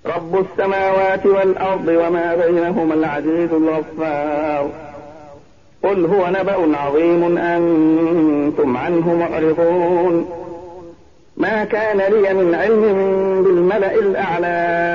رب السماوات والأرض وما بينهما العزيز الغفار قل هو نبأ عظيم أنتم عنه معرضون ما كان لي من علم بالملأ الأعلى